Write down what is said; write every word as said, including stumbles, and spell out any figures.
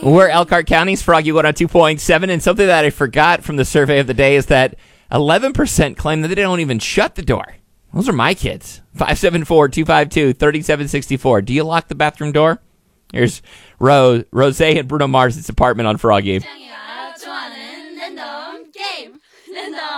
We're Elkhart County's Froggy one oh two point seven, and something that I forgot from the survey of the day is that eleven percent claim that they don't even shut the door. Those are my kids. five seven four, two five two, three seven six four. Do you lock the bathroom door? Here's Rose, Rose and Bruno Mars' apartment on Froggy.